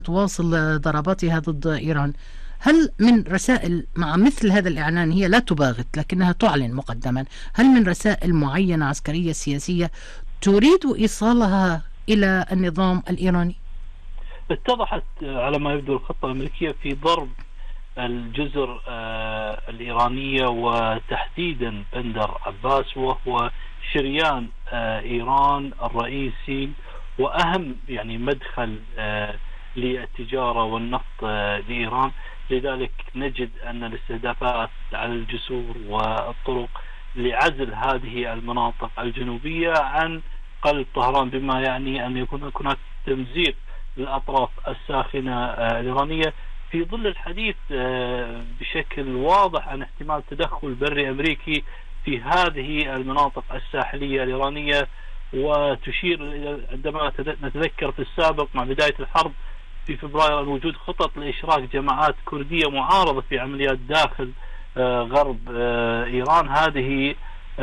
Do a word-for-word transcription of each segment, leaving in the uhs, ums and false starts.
تواصل ضرباتها ضد إيران. هل من رسائل مع مثل هذا الإعلان، هي لا تباغت لكنها تعلن مقدما، هل من رسائل معينة عسكرية سياسية تريد إيصالها إلى النظام الإيراني؟ اتضحت على ما يبدو الخطة الأمريكية في ضرب الجزر آه الإيرانية وتحديدا بندر عباس، وهو شريان آه إيران الرئيسي وأهم يعني مدخل آه للتجارة والنفط آه لإيران. لذلك نجد أن الاستهدافات على الجسور والطرق لعزل هذه المناطق الجنوبية عن قلب طهران، بما يعني أن يكون هناك تمزيق للأطراف الساخنة آه الإيرانية، في ظل الحديث بشكل واضح عن احتمال تدخل بري أمريكي في هذه المناطق الساحلية الإيرانية. وتشير عندما نتذكر في السابق مع بداية الحرب في فبراير أن وجود خطط لإشراك جماعات كردية معارضة في عمليات داخل غرب إيران، هذه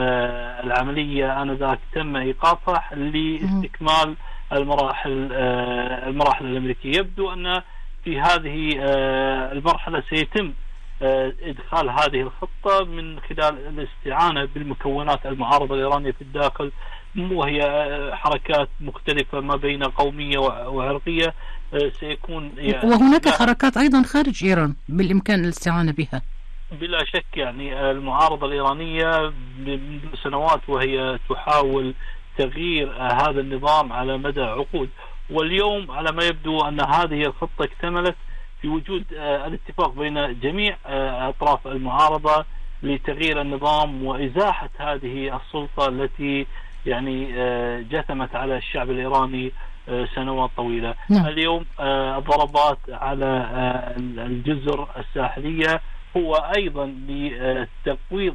العملية آنذاك تم إيقافها لاستكمال المراحل المراحل الأمريكية. يبدو أن في هذه المرحلة سيتم إدخال هذه الخطة من خلال الاستعانة بالمكونات المعارضة الإيرانية في الداخل، وهي حركات مختلفة ما بين قومية وعرقية. سيكون يعني وهناك حركات أيضا خارج إيران بالإمكان الاستعانة بها بلا شك. يعني المعارضة الإيرانية منذ سنوات وهي تحاول تغيير هذا النظام على مدى عقود، واليوم على ما يبدو أن هذه الخطة اكتملت في وجود الاتفاق بين جميع أطراف المعارضة لتغيير النظام وإزاحة هذه السلطة التي يعني جثمت على الشعب الإيراني سنوات طويلة. نعم. اليوم الضربات على الجزر الساحلية هو أيضا لتقويض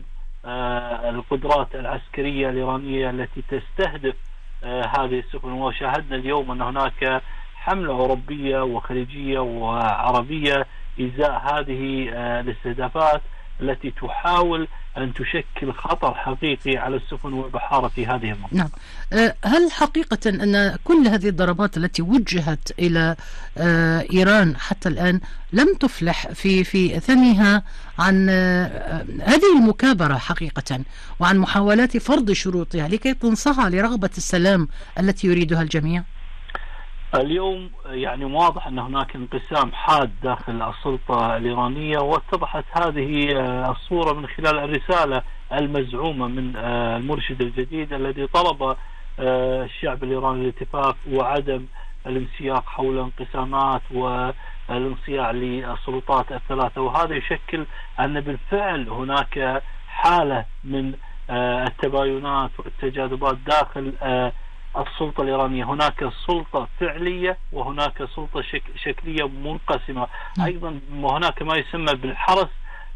القدرات العسكرية الإيرانية التي تستهدف هذه السفن. وشاهدنا اليوم أن هناك حملة أوروبية وخليجية وعربية إزاء هذه الاستهدافات التي تحاول أن تشكل خطر حقيقي على السفن والبحارة في هذه المنطقة. نعم. هل حقيقة أن كل هذه الضربات التي وجهت إلى إيران حتى الآن لم تفلح في في ثنيها عن هذه المكابرة حقيقة، وعن محاولات فرض شروطها لكي تنصاع لرغبة السلام التي يريدها الجميع؟ اليوم يعني واضح أن هناك انقسام حاد داخل السلطة الإيرانية، واتضحت هذه الصورة من خلال الرسالة المزعومة من المرشد الجديد الذي طلب الشعب الإيراني الاتفاق وعدم الانسياق حول انقسامات والانصياع للسلطات الثلاثة. وهذا يشكل أن بالفعل هناك حالة من التباينات والتجاذبات داخل السلطة الإيرانية. هناك سلطة فعلية وهناك سلطة شك شكلية منقسمة. أيضا هناك ما يسمى بالحرس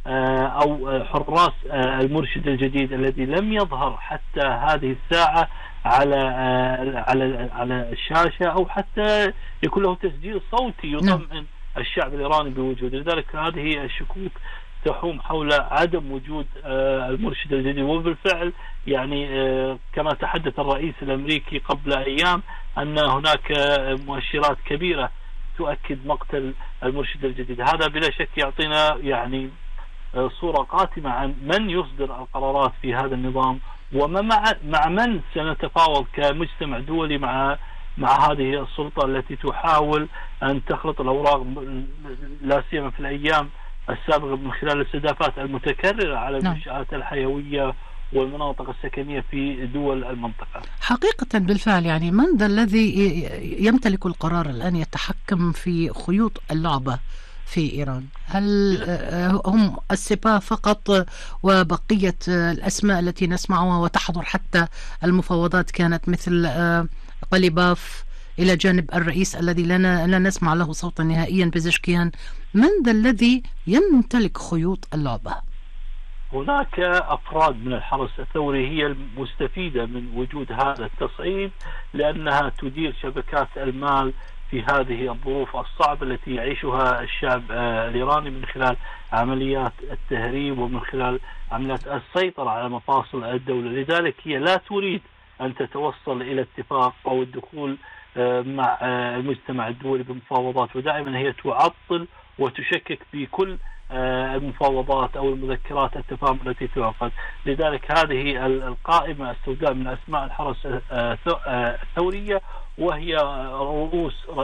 أو حراس المرشد الجديد الذي لم يظهر حتى هذه الساعة على على على الشاشة أو حتى يكون له تسجيل صوتي يطمئن الشعب الإيراني بوجوده. لذلك هذه الشكوك تحوم حول عدم وجود المرشد الجديد. وبالفعل يعني كما تحدث الرئيس الأمريكي قبل أيام أن هناك مؤشرات كبيرة تؤكد مقتل المرشد الجديد. هذا بلا شك يعطينا يعني صورة قاتمة عن من يصدر القرارات في هذا النظام، ومع مع من سنتفاوض كمجتمع دولي مع مع هذه السلطة التي تحاول أن تخلط الأوراق، لا سيما في الأيام السابقة من خلال الاستهدافات المتكررة على المنشآت الحيوية والمناطق السكنية في دول المنطقة. حقيقة بالفعل يعني من ذا الذي يمتلك القرار الآن يتحكم في خيوط اللعبة في إيران؟ هل هم السبا فقط وبقية الأسماء التي نسمعها وتحضر حتى المفاوضات كانت مثل قليباف إلى جانب الرئيس الذي لنا لا نسمع له صوتا نهائيا بزشكيان؟ من ذا الذي يمتلك خيوط اللعبة؟ هناك أفراد من الحرس الثوري هي المستفيدة من وجود هذا التصعيد، لأنها تدير شبكات المال في هذه الظروف الصعبة التي يعيشها الشعب الإيراني من خلال عمليات التهريب ومن خلال عمليات السيطرة على مفاصل الدولة. لذلك هي لا تريد أن تتوصل إلى اتفاق أو الدخول مع المجتمع الدولي بمفاوضات، ودائما هي تعطل وتشكك في كل المفاوضات أو المذكرات التفاهم التي تعقد. لذلك هذه القائمة السوداء من أسماء الحرس الثورية، وهي رؤوس